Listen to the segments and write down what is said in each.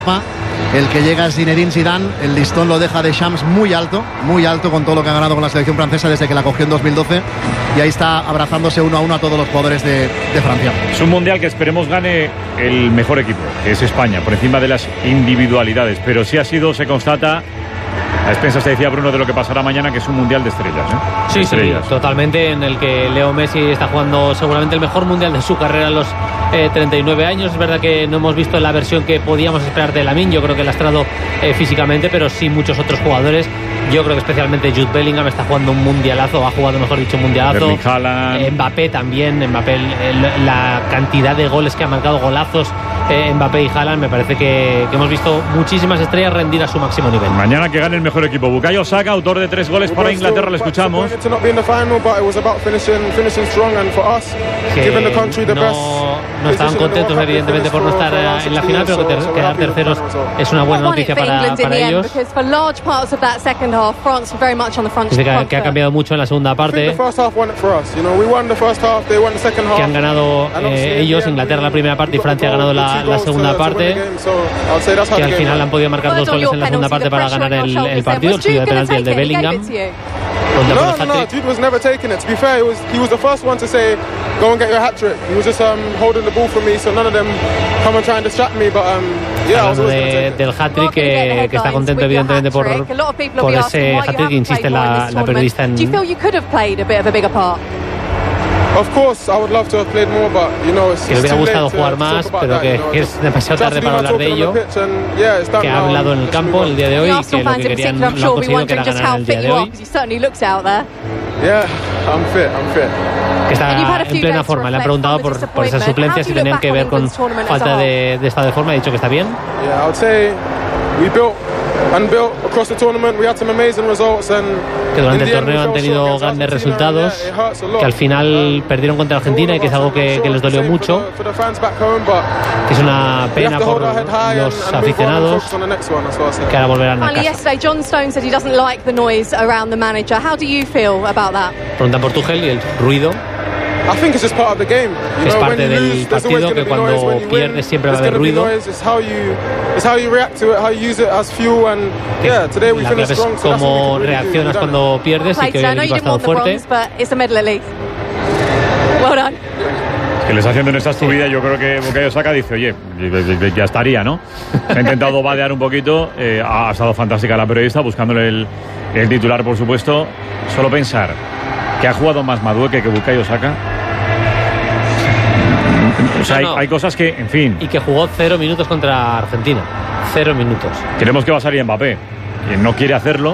El que llega es Zinedine Zidane. El listón lo deja Deschamps muy alto con todo lo que ha ganado con la selección francesa desde que la cogió en 2012, y ahí está abrazándose uno a uno a todos los jugadores de Francia. Es un mundial que esperemos gane el mejor equipo, que es España, por encima de las individualidades, pero sí se constata a expensas, te decía Bruno, de lo que pasará mañana, que es un mundial de estrellas, ¿eh? Sí, estrellas. Sí, totalmente, en el que Leo Messi está jugando seguramente el mejor mundial de su carrera a los 39 años. Es verdad que no hemos visto la versión que podíamos esperar de Lamine, yo creo que lastrado físicamente, pero sí muchos otros jugadores. Yo creo que especialmente Jude Bellingham está jugando un mundialazo, ha jugado, mejor dicho, un mundialazo. Mbappé también, la cantidad de goles que ha marcado, golazos, Mbappé y Haaland, me parece que hemos visto muchísimas estrellas rendir a su máximo nivel. Mañana que gane el mejor equipo. Bukayo Saka, autor de 3 goles para Inglaterra, le escuchamos. No estaban contentos, evidentemente, por no estar en la final, pero quedar terceros es una buena noticia para ellos. Dice que ha cambiado mucho en la segunda parte, que han ganado ellos, Inglaterra la primera parte y Francia ha ganado la segunda parte, que al final han podido marcar 2 goles en la segunda parte para ganar el partido, el suyo de penalti, el de Bellingham. No, Jude was never taking it. To be fair, he was the first one to say, "Go and get your hat trick." He was just holding the ball for me, so none of them come and try and distract me. But yeah, I was always gonna take it. Del hat-trick, que está contento evidentemente por ese hat-trick que insiste la periodista en. Do you feel you could have played a bit of a bigger part? Of course, I would love to have played more, but you know, que le hubiera gustado jugar más, pero que es demasiado tarde para hablar de ello. Que ha hablado en el campo el día de hoy y que lo que querían lo han conseguido, que era ganar el día de hoy. Que está en plena forma. Le han preguntado por esas suplencias si tenían que ver con falta de estado de forma. Ha dicho que está bien. Que durante el torneo han tenido grandes resultados, que al final perdieron contra Argentina y que es algo que les dolió mucho, que es una pena por los aficionados, que ahora volverán a casa. Preguntan por Tuchel y el ruido. Es parte del partido, que cuando pierdes siempre va a haber ruido. La clave es cómo reaccionas cuando pierdes, y que hoy el equipo ha estado fuerte. Que les haciendo en esta subida, yo creo que Bukayo Saka dice, oye, ya estaría, ¿no? Se ha intentado vadear un poquito, ha estado fantástica la periodista, buscándole el titular, por supuesto. Solo pensar que ha jugado más Madueke que Bukayo Saka. O sea, hay cosas que, en fin. Y que jugó 0 minutos contra Argentina. 0 minutos. Creemos que va a salir Mbappé, quien no quiere hacerlo,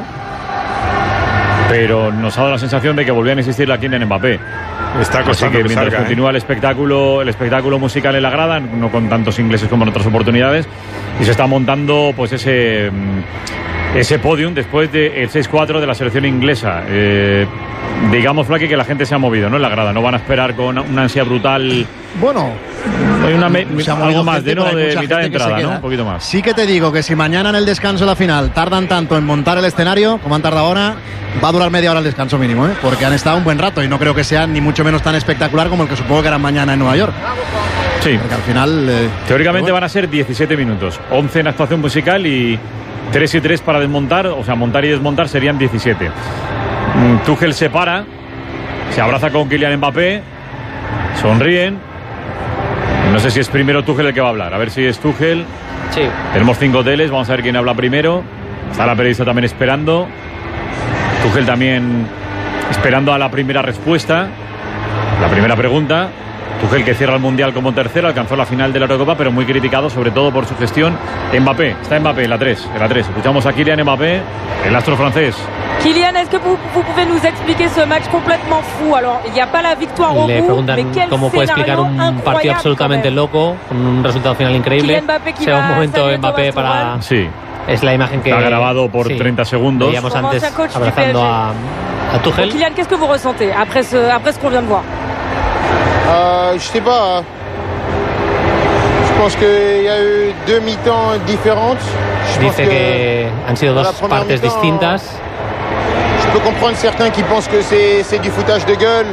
pero nos ha dado la sensación de que volvían a insistir la Kylian Mbappé. Está costando. Así que mientras continúa el espectáculo musical en la grada, no con tantos ingleses como en otras oportunidades, y se está montando pues ese podium después del 6-4 de la selección inglesa. Digamos, Flaky, que la gente se ha movido, ¿no? En la grada, no van a esperar con una ansia brutal. Bueno, hay algo más de mitad de entrada, ¿no? Un poquito más. Sí que te digo que si mañana en el descanso de la final tardan tanto en montar el escenario como han tardado ahora, va a durar media hora el descanso mínimo, ¿eh? Porque han estado un buen rato y no creo que sea ni mucho menos tan espectacular como el que supongo que era mañana en Nueva York. Sí. Porque al final... teóricamente van a ser 17 minutos, 11 en actuación musical y 3 y 3 para desmontar, o sea, montar y desmontar serían 17. Tuchel se para, se abraza con Kylian Mbappé, sonríen. No sé si es primero Tuchel el que va a hablar, a ver si es Tuchel. Sí. Tenemos 5 hoteles, vamos a ver quién habla primero. Está la periodista también esperando. Tuchel también esperando a la primera respuesta, la primera pregunta. Tuchel, que cierra el Mundial como tercero, alcanzó la final de la Eurocopa, pero muy criticado sobre todo por su gestión. Mbappé, está Mbappé en la 3. Escuchamos a Kylian Mbappé, el astro francés. Kylian, est-ce que vous pouvez nous expliquer ce match complètement fou? Alors, il n'y a pas la victoire au bout, Le preguntan cómo puede explicar un partido absolutamente loco, con un resultado final increíble. Se va un momento Mbappé para... Sí. Es la imagen que... Está grabado por 30 segundos. Veíamos antes abrazando a Tuchel. Kylian, qu'est-ce que vous ressentez après ce qu'on vient de voir? Je sais pas. Je pense qu'il y a eu 2 mi-temps différentes. Dice que han sido 2 partes distintas. Je peux comprendre certains qui pensent que c'est du foutage de gueule,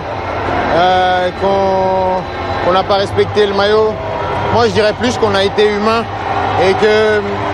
qu'on n'a pas respecté le maillot. Moi, je dirais plus qu'on a été humain et que